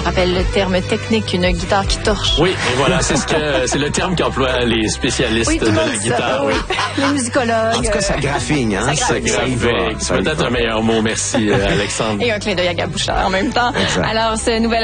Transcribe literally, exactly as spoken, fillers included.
On rappelle le terme technique, une guitare qui torche. Oui, et voilà, c'est ce que c'est le terme qu'emploient les spécialistes oui, de la guitare. Oui. Les musicologues. En tout cas, ça graphigne, hein? Ça graphique. C'est peut-être un meilleur mot. Merci, Alexandre. Et un clin d'œil à Gab Bouchard en même temps. Exact. Alors, ce nouvel